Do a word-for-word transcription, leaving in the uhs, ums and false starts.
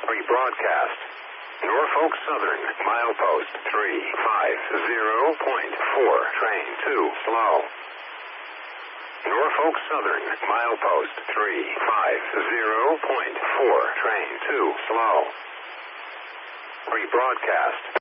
Rebroadcast. Norfolk Southern, milepost three five zero point four, train two, slow. Norfolk Southern, milepost three five zero point four, train two, slow. Rebroadcast.